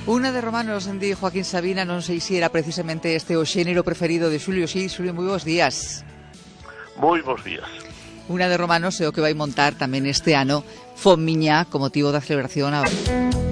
Unha de romanos de Joaquín Sabina, non sei se era precisamente este o xénero preferido de Xulio. Sí, Xulio, moi bons días. Moi bons días. Unha de romanos é o que vai montar tamén este ano Fonmiñá con motivo da celebración